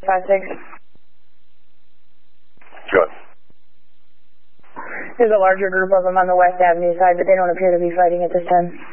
56. Good. There's a larger group of them on the West Avenue side, but they don't appear to be fighting at this time.